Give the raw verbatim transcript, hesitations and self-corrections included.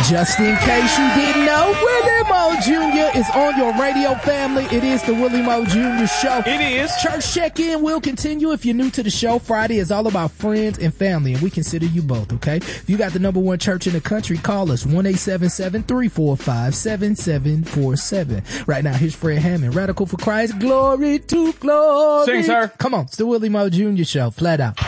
Just in case you didn't know, Willie Moe Junior is on your radio, family. It is the Willie Moe Junior Show. It is. Church check-in will continue. If you're new to the show, Friday is all about friends and family, and we consider you both, okay? If you got the number one church in the country, call us, one eight seven seven, three four five, seven seven four seven. Right now, here's Fred Hammond, Radical for Christ, glory to glory. Sing, sir. Come on, it's the Willie Moe Junior Show, flat out.